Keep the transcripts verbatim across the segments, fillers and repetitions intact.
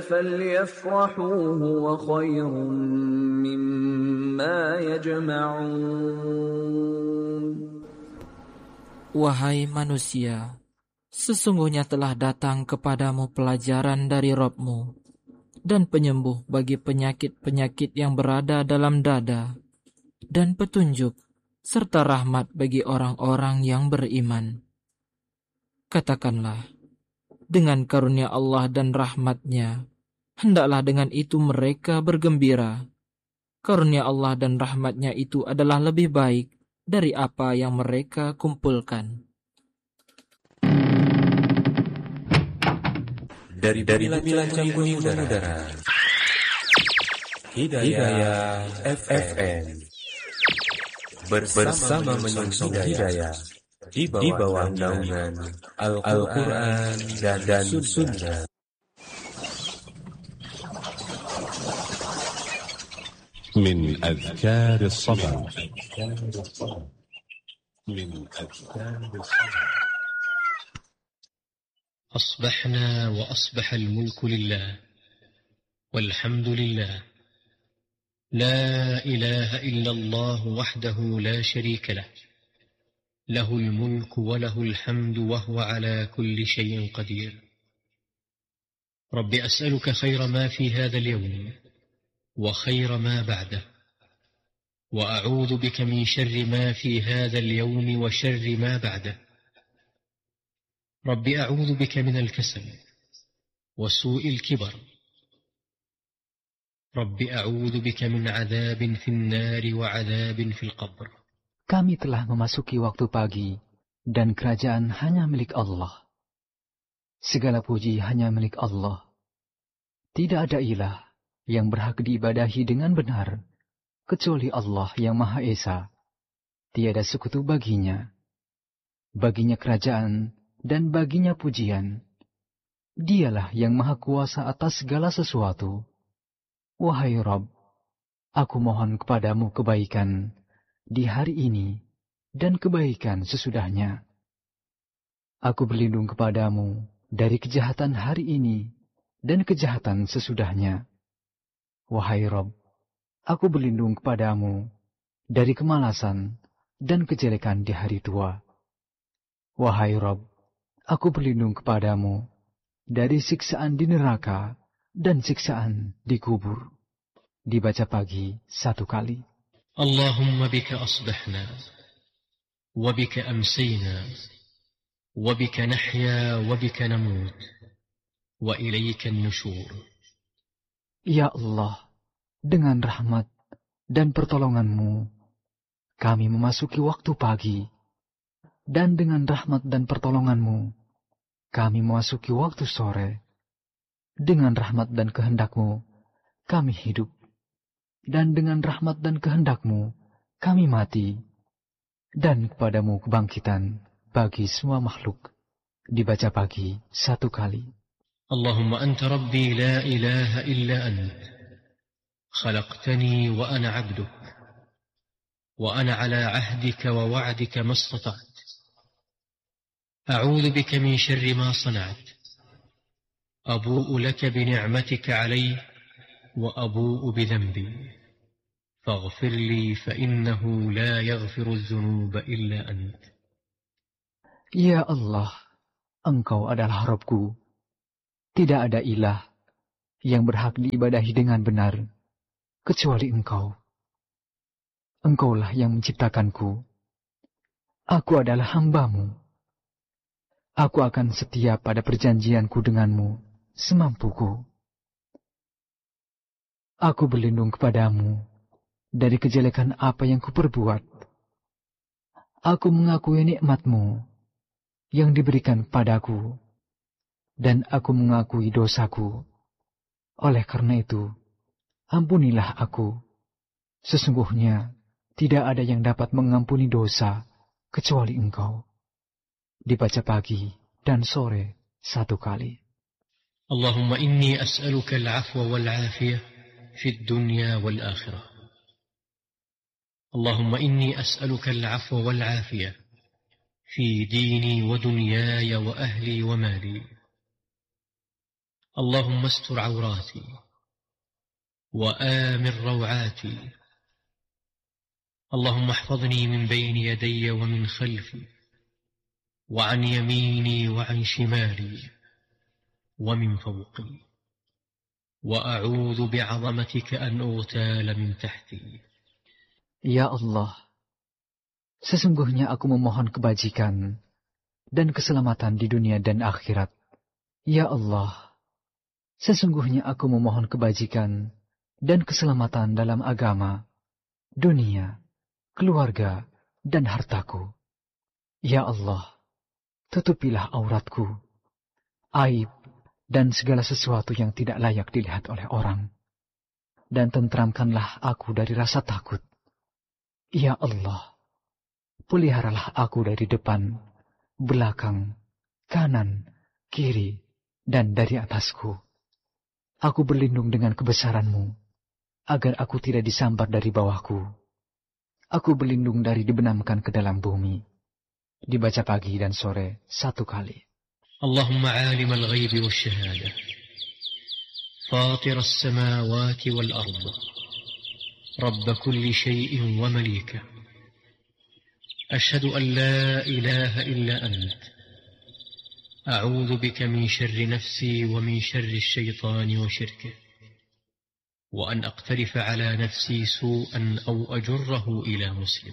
فليفرحوا هو خير مما يجمعون. Wahai manusia, sesungguhnya telah datang kepadamu pelajaran dari Rabb-Mu dan penyembuh bagi penyakit-penyakit yang berada dalam dada, dan petunjuk serta rahmat bagi orang-orang yang beriman. Katakanlah, dengan karunia Allah dan rahmat-Nya, hendaklah dengan itu mereka bergembira. Karunia Allah dan rahmat-Nya itu adalah lebih baik dari apa yang mereka kumpulkan. Dari bila-bila campur udara, Hidayah F M bersama menyongsong hidayah di bawah naungan Al-Quran dan, dan Sunnah. من أذكار الصباح من أذكار الصباح أصبحنا وأصبح الملك لله والحمد لله لا إله إلا الله وحده لا شريك له له الملك وله الحمد وهو على كل شيء قدير. رب أسألك خير ما في هذا اليوم وخير ما بعده، وأعوذ بك من شر ما في هذا اليوم وشر ما بعده. رب أعوذ بك من الكسل وسوء الكبر. رب أعوذ بك من عذاب في النار وعذاب في القبر. Kami telah memasuki waktu pagi, dan kerajaan hanya milik Allah. Segala puji hanya milik Allah. Tidak ada ilah yang berhak diibadahi dengan benar, kecuali Allah yang Maha Esa. Tiada sekutu baginya. Baginya kerajaan dan baginya pujian. Dialah yang Maha Kuasa atas segala sesuatu. Wahai Rabb, aku mohon kepadamu kebaikan di hari ini dan kebaikan sesudahnya. Aku berlindung kepadamu dari kejahatan hari ini dan kejahatan sesudahnya. Wahai Rabb, aku berlindung kepadamu dari kemalasan dan kejelekan di hari tua. Wahai Rabb, aku berlindung kepadamu dari siksaan di neraka dan siksaan di kubur. Dibaca pagi satu kali. Allahumma bika asbahna, wa bika amsayna, wa bika nahya, wa bika namut, wa ilayka an-nusyur. Ya Allah, dengan rahmat dan pertolongan-Mu, kami memasuki waktu pagi. Dan dengan rahmat dan pertolongan-Mu, kami memasuki waktu sore. Dengan rahmat dan kehendak-Mu, kami hidup. Dan dengan rahmat dan kehendak-Mu, kami mati. Dan kepadamu kebangkitan bagi semua makhluk. Dibaca pagi satu kali. Allahumma anta rabbi la ilaha illa ant. Khalaqtani wa ana abduk. Wa ana ala ahdika wa wa'dika mastata'at. A'udhu bika min syarri ma sana'at. Abu'u laka bini'matika alayhi wa abu'u bidhanbi. Faghfir li fa innahu la yaghfiru adh-dhunuba illa ant. Ya Allah, Engkau adalah Rabbku. Tidak ada ilah yang berhak diibadahi dengan benar, kecuali Engkau. Engkaulah yang menciptakanku. Aku adalah hamba-Mu. Aku akan setia pada perjanjianku denganmu, semampuku. Aku berlindung kepadamu dari kejelekan apa yang kuperbuat. Aku mengakui nikmat-Mu yang diberikan padaku, dan aku mengakui dosaku. Oleh karena itu, ampunilah aku. Sesungguhnya, tidak ada yang dapat mengampuni dosa, kecuali Engkau. Dibaca pagi dan sore satu kali. Allahumma inni as'aluka al-'afwa wal-'afiyah fid dunya wal-akhirah. Allahumma inni as'aluka al-'afwa wal-'afiyah fi dini wa dunyaya wa ahli wa mali. اللهم استر عوراتي وآمن روعاتي اللهم احفظني من بين يدي ومن خلفي وعن يميني وعن شمالي ومن فوقي وأعوذ بعظمتك أن أغتال من تحتي. Ya Allah, sesungguhnya aku memohon kebajikan dan keselamatan di dunia dan akhirat. Ya Allah, sesungguhnya aku memohon kebajikan dan keselamatan dalam agama, dunia, keluarga, dan hartaku. Ya Allah, tutupilah auratku, aib, dan segala sesuatu yang tidak layak dilihat oleh orang. Dan tentramkanlah aku dari rasa takut. Ya Allah, peliharalah aku dari depan, belakang, kanan, kiri, dan dari atasku. Aku berlindung dengan kebesaran-Mu, agar aku tidak disambar dari bawahku. Aku berlindung dari dibenamkan ke dalam bumi. Dibaca pagi dan sore satu kali. اللهم عالم الغيب والشهادة فاطر السماوات والأرض رب كل شيء ومليكه أشهد أن لا إله إلا أنت أعوذ بك من شر نفسي ومن شر الشيطان وشركه وأن أقترف على نفسي سوءا أو أجره إلى مسلم.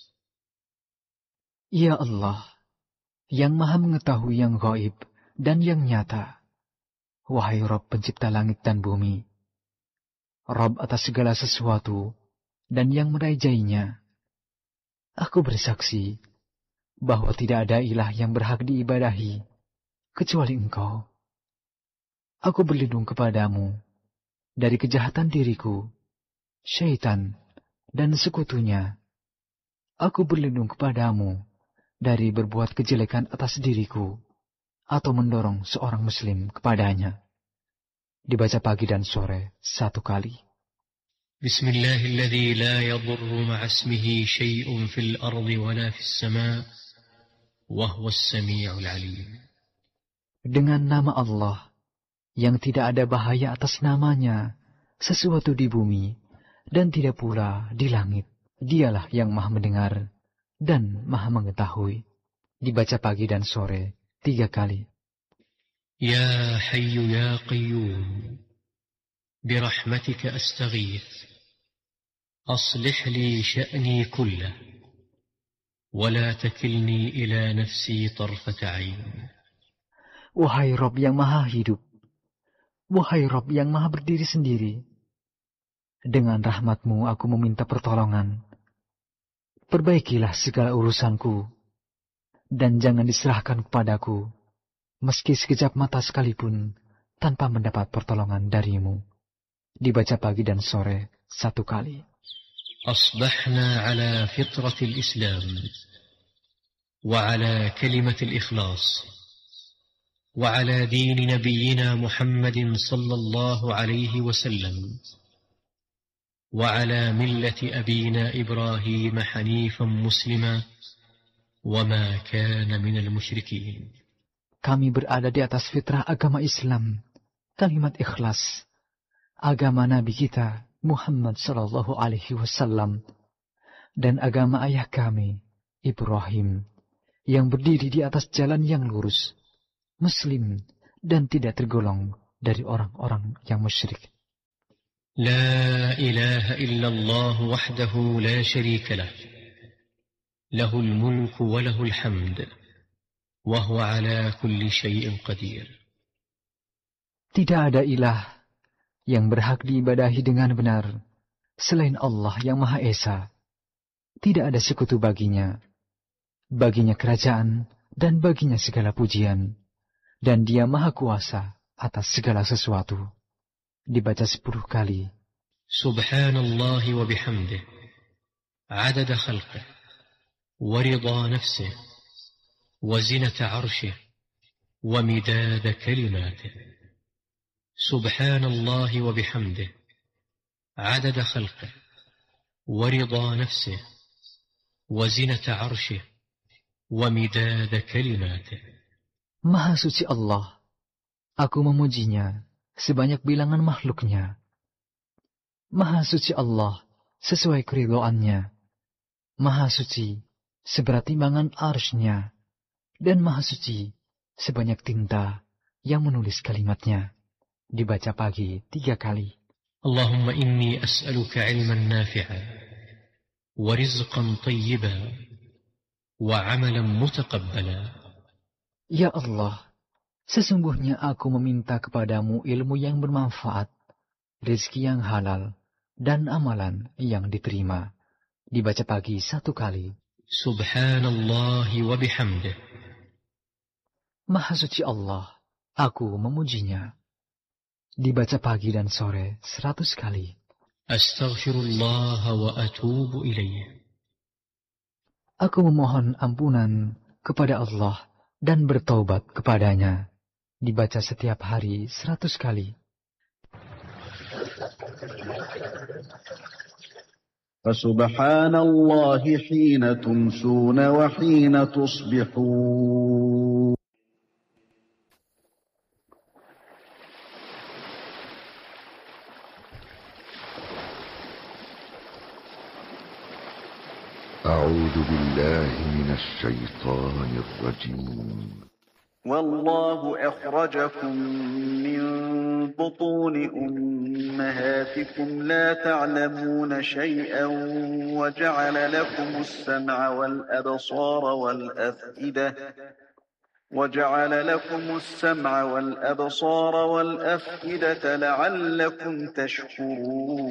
Ya Allah, yang maha mengetahui yang gaib dan yang nyata. Wahai Rabb pencipta langit dan bumi, Rabb atas segala sesuatu dan yang merajainya, aku bersaksi bahwa tidak ada ilah yang berhak diibadahi kecuali Engkau. Aku berlindung kepadamu dari kejahatan diriku, syaitan, dan sekutunya. Aku berlindung kepadamu dari berbuat kejelekan atas diriku, atau mendorong seorang muslim kepadanya. Dibaca pagi dan sore satu kali. Bismillahilladzi la yadurru ma'asmihi syai'un fil ardi wala fis sama' wa huwas sami'ul alim. Dengan nama Allah, yang tidak ada bahaya atas namanya, sesuatu di bumi, dan tidak pula di langit. Dialah yang maha mendengar dan maha mengetahui. Dibaca pagi dan sore tiga kali. Ya Hayyu Ya Qayyum, birahmatika astaghith, aslih li sya'ni kullah, wa la takilni ila nafsi tarfata 'ain. Wahai Rabb yang maha hidup, wahai Rabb yang maha berdiri sendiri, dengan rahmat-Mu aku meminta pertolongan. Perbaikilah segala urusanku, dan jangan diserahkan kepadaku, meski sekejap mata sekalipun, tanpa mendapat pertolongan dari-Mu. Dibaca pagi dan sore satu kali. Asbahna ala fitratil Islam, wa ala kalimatil ikhlas, wa ala dini nabiyyina Muhammadin sallallahu alaihi wasallam. وعلى ملة أبينا إبراهيم حنيفا مسلما وما كان من المشركين. Kami berada di atas fitrah agama Islam, kalimat ikhlas, agama Nabi kita Muhammad sallallahu alaihi wasallam, dan agama ayah kami Ibrahim, yang berdiri di atas jalan yang lurus, Muslim, dan tidak tergolong dari orang-orang yang musyrik. لا إله إلا الله وحده لا شريك له له الملك وله الحمد وهو على كل شيء قدير. Tidak ada ilah yang berhak diibadahi dengan benar selain Allah yang Maha Esa. Tidak ada sekutu baginya. Baginya kerajaan dan baginya segala pujian, dan Dia Maha Kuasa atas segala sesuatu. Dibaca sepuluh kali. Subhanallah wa bihamdih, adada khalqih, wa ridha nafsih, wa zinata arshih, wa midada kalimatih. Subhanallah wa bihamdih, adada khalqih, wa ridha nafsih, wa zinata arshih, wa midada kalimatih. Maha suci Allah, aku memujinya sebanyak bilangan makhluknya. Maha suci Allah sesuai keridhoannya. Maha suci seberat timbangan arsy-Nya, dan maha suci sebanyak tinta yang menulis kalimatnya. Dibaca pagi tiga kali. Allahumma inni as'aluka ilman nafi'a, wa rizqan tayyiba, wa amalan mutaqabbala. Ya Allah, sesungguhnya aku meminta kepadamu ilmu yang bermanfaat, rezeki yang halal, dan amalan yang diterima. Dibaca pagi satu kali. Subhanallah wa bihamdih. Maha suci Allah, aku memujinya. Dibaca pagi dan sore seratus kali. Astaghfirullah wa atubu ilaih. Aku memohon ampunan kepada Allah dan bertaubat kepadanya. Dibaca setiap hari seratus kali. فسبحان الله حين تمسون وحين تصبحون. أعوذ بالله من الشيطان الرجيم. والله أخرجكم من بطون أمهاتكم لا تعلمون شيئا وجعل لكم السمع والأبصار والأفئدة وجعل لكم السمع والأبصار والأفئدة لعلكم تشكرون.